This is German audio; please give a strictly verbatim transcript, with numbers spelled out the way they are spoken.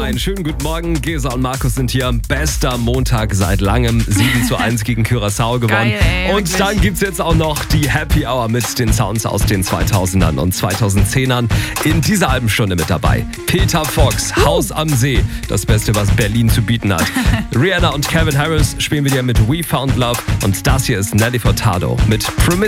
Einen schönen guten Morgen. Gesa und Markus sind hier. Bester Montag seit langem. sieben zu eins gegen Curaçao gewonnen. Geil, ey, und wirklich. dann gibt's jetzt auch noch die Happy Hour mit den Sounds aus den zweitausendern und zweitausendzehnern. In dieser halben Stunde mit dabei Peter Fox, uh. Haus am See. Das Beste, was Berlin zu bieten hat. Rihanna und Calvin Harris spielen wir dir mit We Found Love. Und das hier ist Nelly Furtado mit Promiscuous.